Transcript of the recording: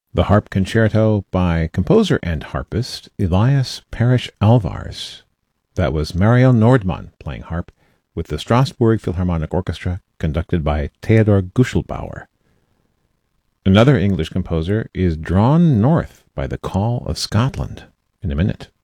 The Harp Concerto by composer and harpist Elias Parrish Alvarez. That was Mario Nordmann playing harp with the Strasbourg Philharmonic Orchestra conducted by Theodor Guschelbauer. Another English composer is Drawn North by the Call of Scotland in a minute.